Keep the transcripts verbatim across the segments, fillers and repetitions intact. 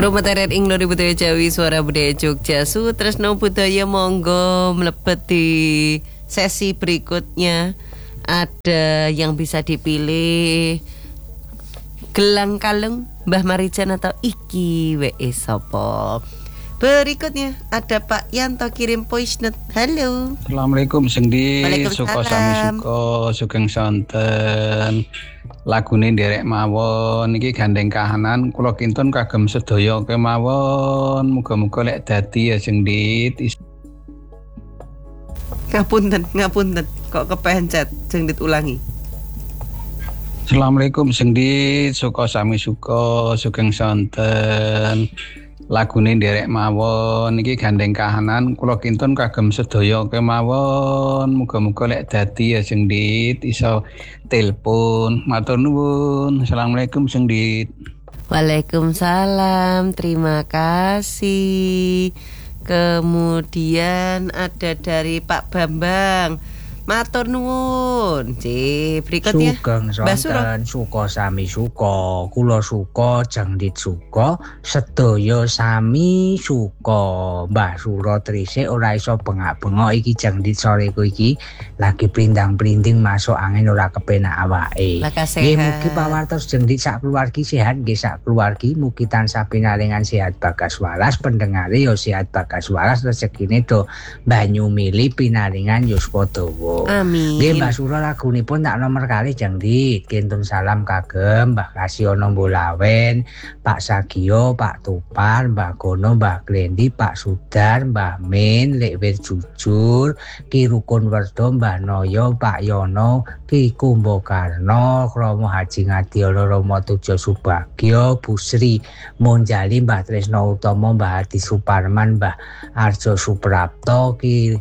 Rumah Teret ing Lori Budaya Jawi Suara Budaya Jogja Sutresno Budaya monggo mlebet di sesi berikutnya. Ada yang bisa dipilih gelang kalung Mbah Marijan atau iki W E Sopo. Berikutnya ada Pak Yanto kirim voice note. Halo. Assalamualaikum Sengdi. Suko sami suko sugeng sonten. Lagune nderek mawon iki gandeng kahanan kula kinten kagem sedaya kemawon. Muga-muga lek dadi ya Sengdi. Ngapunten, ngapunten. Kok kepencet Sengdi ulangi. Assalamualaikum Sengdi. Suko sami suko sugeng sonten. Lagune nderek mawon iki gandeng kahanan kula kinten kagem sedaya kemawon. Muga-muga lek dadi ya Sing Dit iso telepon. Matur nuwun. Assalamualaikum Sing Dit. Waalaikumsalam. Terima kasih. Kemudian ada dari Pak Bambang. Matur nuwun. Cih, berikutnya Sugeng sonten suka sami suka, kula suka Jangdit suka, sedaya sami suka. Mbah Sura Trisik ora iso bengak-bengok iki Jangdit soreku iki lagi prindang-prinding masuk angin ora kepenak awake. Nggih mugi pawartos Jangdit sak keluargi sehat nggih sak keluargi mugi tansah pinaringan sehat bagas waras pendengare yo sehat bagas waras rezekine do banyu mili pinaringan yo padha. Amin. Nggih Mbak Sura lagunipun tak nomor kali Jangdit. Kintun salam kagem Mbah Kasiono Mbolawen, Pak Sagio, Pak Tupar, Mbah Gono, Mbah Glendi, Pak Sudar, Mbah Min, Lekwir Jujur, Ki Rukun Werdo, Mbah Noyo, Pak Yono, Ki Kumbakarna, Kromo Haji Ngadiono, Romo Tujo Subagio, Bu Sri Monjali, Mbah Tresno Utomo, Mbah Hadi Suparman, Mbah Arjo Suprapto, Ki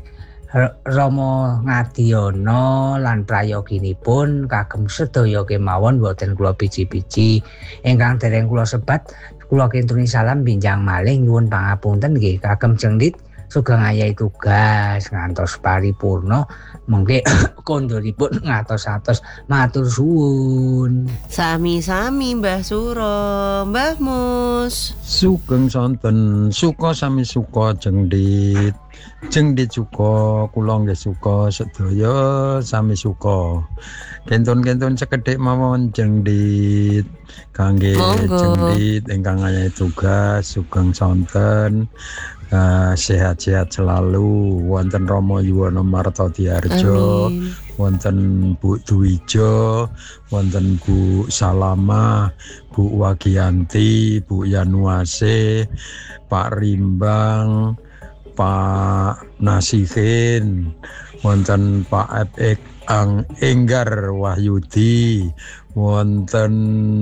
Romo Ngadiono lan prayoginipun kagem sedaya kemawon boten kula pici-pici ingkang dereng kula sebat kula kintuni salam binjang malih nyuwun pangapunten nggih kagem Jangdit sugeng ayahi tugas ngantos paripurna mengke kondoripun ngatos-atos matur suwun. Sami-sami Mbah Suro, Mbah Mus. Sugeng sonten suka sami suka Jangdit. Jangdit suka kula nggih suka sedaya sami suka. Kenton-kenton sekedhik mawon Jangdit kangge Jangdit ingkang ayahi tugas sugeng sonten. Uh, sehat-sehat selalu wonten Romo Yuwono Martodiarjo, wonten Bu Duwijo, wonten Bu Salama, Bu Wagianti, Bu Yanuase, Pak Rimbang, Pak Nasihin, wonten Pak Epek Ang Enggar Wahyudi, wonten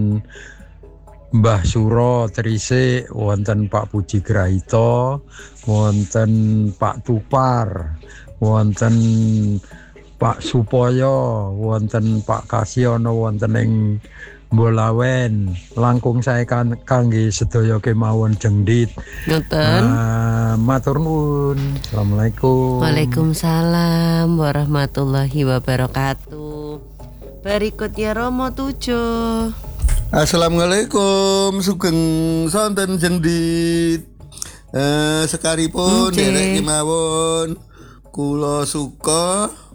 Mbah Sura Trisik, wonten Pak Puji Grahito, wonten Pak Tupar, wonten Pak Supoyo, wonten Pak Kasiono, wonten ing Mbolawen. Langkung sae kan kangge sedaya kemawon Jangdit. Ngoten. Uh, matur nuwun. Assalamualaikum. Waalaikumsalam warahmatullahi wabarakatuh. Berikutnya Romo Tujo. Assalamualaikum, sugeng sonten Jangdit. Eh sekaripun derek kemawon kula suka